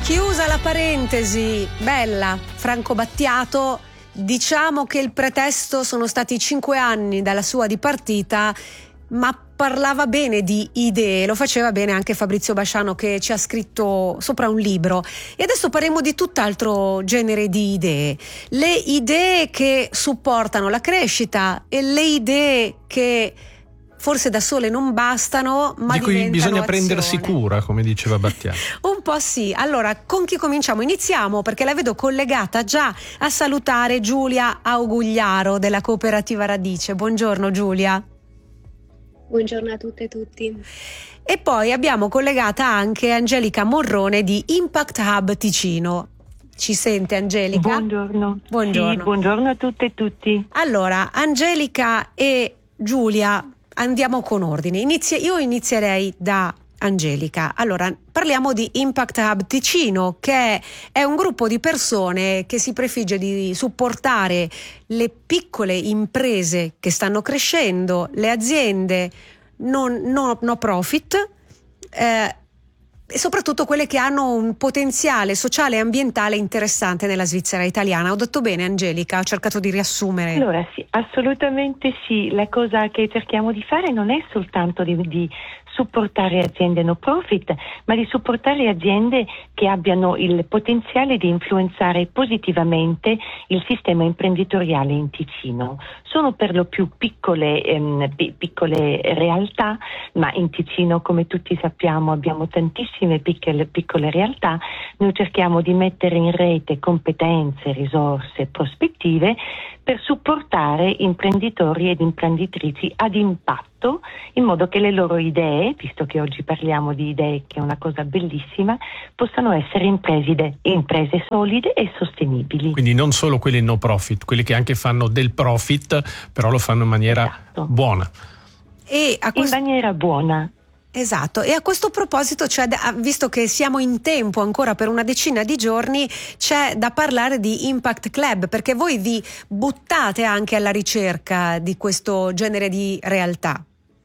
Chiusa la parentesi, bella, Franco Battiato, diciamo che il pretesto sono stati 5 anni dalla sua dipartita, ma parlava bene di idee, lo faceva bene anche Fabrizio Basciano che ci ha scritto sopra un libro. E adesso parliamo di tutt'altro genere di idee, le idee che supportano la crescita e le idee che forse da sole non bastano, ma di cui bisogna azione. Prendersi cura, come diceva Battiato. Un po' sì. Allora, con chi cominciamo? Iniziamo perché la vedo collegata già a salutare Giulia Augugliaro della Cooperativa Radice. Buongiorno Giulia. Buongiorno a tutte e tutti. E poi abbiamo collegata anche Angelica Morrone di Impact Hub Ticino. Ci sente Angelica? Buongiorno. Buongiorno. Sì, buongiorno a tutte e tutti. Allora, Angelica e Giulia, andiamo con ordine. Io inizierei da Angelica. Allora, parliamo di Impact Hub Ticino, che è un gruppo di persone che si prefigge di supportare le piccole imprese che stanno crescendo, le aziende no profit, e soprattutto quelle che hanno un potenziale sociale e ambientale interessante nella Svizzera italiana. Ho detto bene Angelica? Ho cercato di riassumere. Allora sì, assolutamente sì. La cosa che cerchiamo di fare non è soltanto di supportare aziende no profit, ma di supportare aziende che abbiano il potenziale di influenzare positivamente il sistema imprenditoriale in Ticino. Sono per lo più piccole realtà, ma in Ticino, come tutti sappiamo, abbiamo tantissime piccole realtà. Noi cerchiamo di mettere in rete competenze, risorse, prospettive per supportare imprenditori ed imprenditrici ad impatto, in modo che le loro idee, visto che oggi parliamo di idee, che è una cosa bellissima, possano essere imprese solide e sostenibili. Quindi non solo quelle no profit, quelle che anche fanno del profit, però lo fanno in maniera buona. In maniera buona. Esatto, e a questo proposito visto che siamo in tempo ancora per una decina di giorni, c'è da parlare di Impact Club, perché voi vi buttate anche alla ricerca di questo genere di realtà.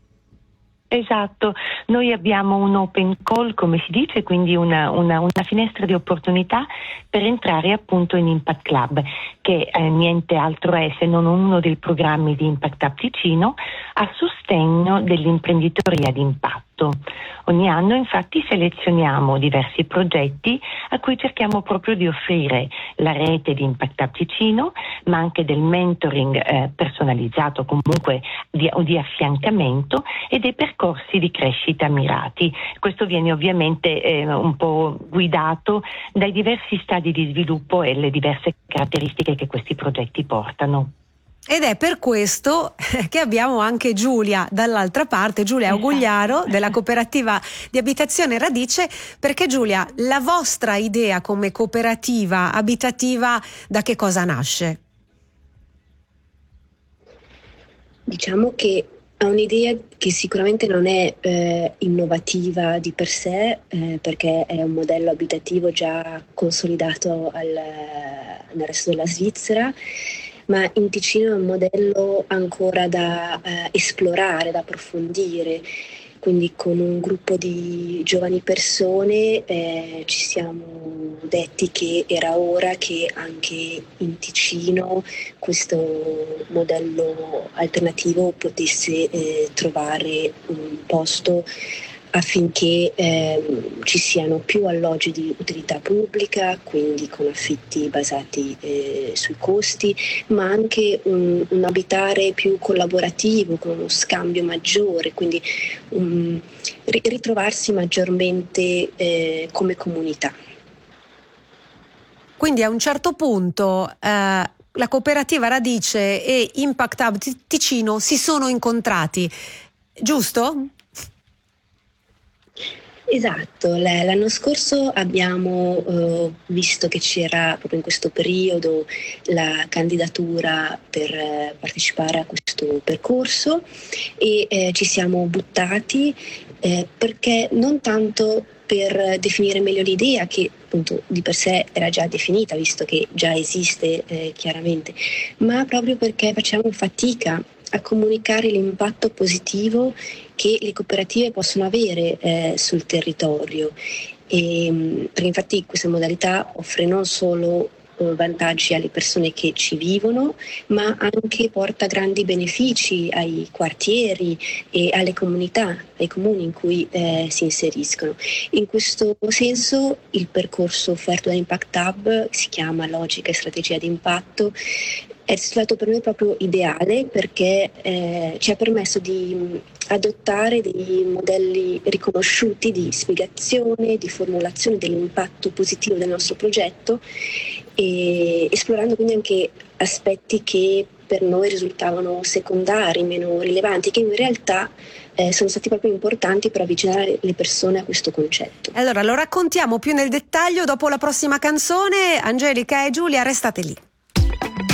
Esatto, noi abbiamo un open call, come si dice, quindi una finestra di opportunità per entrare appunto in Impact Club, che niente altro è se non uno dei programmi di Impact Hub Ticino a sostegno dell'imprenditoria d'impatto. Ogni anno infatti selezioniamo diversi progetti a cui cerchiamo proprio di offrire la rete di Impact Hub Ticino, ma anche del mentoring personalizzato, comunque di affiancamento, e dei percorsi di crescita mirati. Questo viene ovviamente un po' guidato dai diversi stadi di sviluppo e le diverse caratteristiche che questi progetti portano. Ed è per questo che abbiamo anche Giulia dall'altra parte, Giulia Augugliaro della Cooperativa di Abitazione Radice, perché Giulia, la vostra idea come cooperativa abitativa da che cosa nasce? Diciamo che ha un'idea che sicuramente non è innovativa di per sé, perché è un modello abitativo già consolidato nel resto della Svizzera, ma in Ticino è un modello ancora da esplorare, da approfondire. Quindi con un gruppo di giovani persone ci siamo detti che era ora che anche in Ticino questo modello alternativo potesse trovare un posto, affinché ci siano più alloggi di utilità pubblica, quindi con affitti basati sui costi, ma anche un abitare più collaborativo, con uno scambio maggiore, quindi ritrovarsi maggiormente come comunità. Quindi a un certo punto la Cooperativa Radice e Impact Hub Ticino si sono incontrati, giusto? Esatto, l'anno scorso abbiamo visto che c'era proprio in questo periodo la candidatura per partecipare a questo percorso e ci siamo buttati perché non tanto per definire meglio l'idea, che appunto di per sé era già definita, visto che già esiste chiaramente, ma proprio perché facciamo fatica a comunicare l'impatto positivo che le cooperative possono avere sul territorio, perché infatti questa modalità offre non solo vantaggi alle persone che ci vivono, ma anche porta grandi benefici ai quartieri e alle comunità, ai comuni in cui si inseriscono. In questo senso il percorso offerto da Impact Hub si chiama Logica e Strategia di Impatto. È stato per noi proprio ideale perché ci ha permesso di adottare dei modelli riconosciuti di spiegazione, di formulazione dell'impatto positivo del nostro progetto, e esplorando quindi anche aspetti che per noi risultavano secondari, meno rilevanti, che in realtà sono stati proprio importanti per avvicinare le persone a questo concetto. Allora lo raccontiamo più nel dettaglio dopo la prossima canzone. Angelica e Giulia, restate lì.